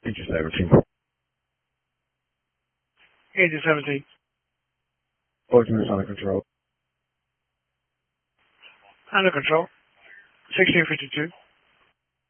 Agent 17. Agent 17. 14 minutes under control. Under control. 1652.